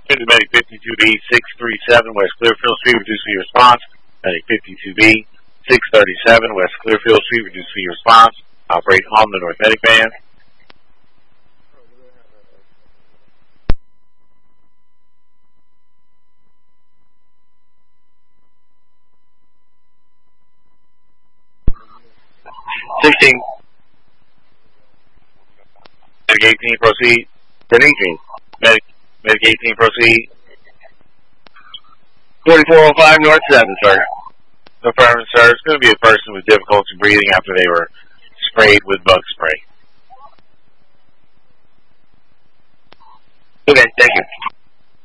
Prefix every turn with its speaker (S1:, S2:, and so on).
S1: Medic 52B 637 West Clearfield Street, reduce for your response. Medic 52B 637 West Clearfield Street, reduce for your response. Operate on the North Medic Band. Medic 18, proceed.
S2: 18.
S1: Medic 18, proceed.
S2: 4405 North 7, sir.
S1: Affirmative, sir. It's going to be a person with difficulty breathing after they were sprayed with bug spray.
S2: Okay, thank you.